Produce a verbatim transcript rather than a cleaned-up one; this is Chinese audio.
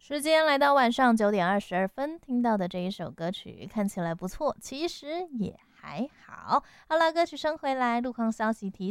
时间来到晚上九点二十二分，听到的这一首歌曲看起来不错，其实也还好。好了，歌曲声回来，路况消息提